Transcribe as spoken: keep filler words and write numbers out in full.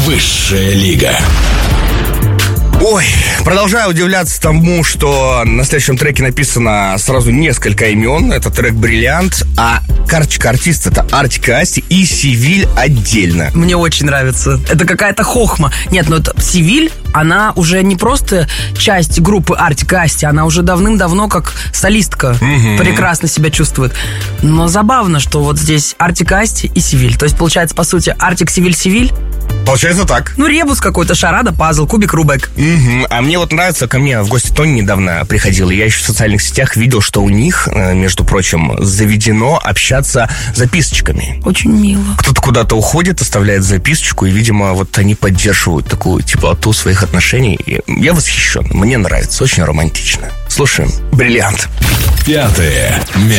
Высшая лига. Ой, продолжаю удивляться тому, что на следующем треке написано сразу несколько имен. Это трек «Бриллиант», а карточка артиста — это Артик и Асти и Севиль отдельно. Мне очень нравится. Это какая-то хохма. Нет, ну это Севиль, она уже не просто часть группы Артик и Асти, она уже давным-давно как солистка угу. прекрасно себя чувствует. Но забавно, что вот здесь Артик и Асти и Севиль. То есть получается, по сути, Артик, Севиль, Севиль. Получается так. Ну, ребус какой-то, шарада, пазл, кубик, Рубик. Угу. А мне вот нравится, ко мне в гости Тони недавно приходил, и я еще в социальных сетях видел, что у них, между прочим, заведено общаться записочками. Очень мило. Кто-то куда-то уходит, оставляет записочку, и, видимо, вот они поддерживают такую теплоту своих отношений. И я восхищен, мне нравится, очень романтично. Слушаем «Бриллиант». Пятое место.